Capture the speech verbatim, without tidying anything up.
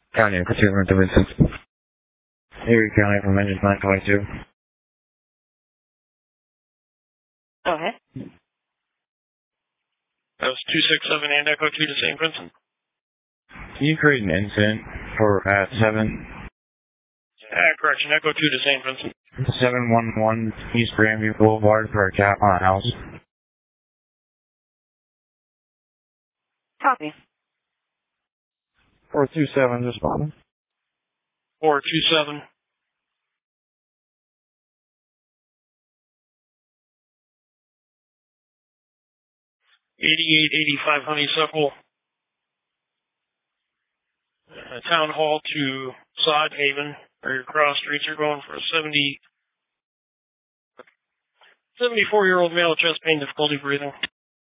County Echo two, Winter Vincent. Erie County from engine nine twenty-two. Go ahead. That was two six seven and Echo two to Saint Vincent. Can you create an incident for at seven? Yeah, correction, Echo two to Saint Vincent. seven one one East Grandview Boulevard for a cat on a house. Copy. four two seven, responding. four two seven. eighty-eight eighty-five Honeysuckle. Uh, Town Hall to Sod Haven, where your cross streets are going for a seventy, seventy-four-year-old male, chest pain, difficulty breathing.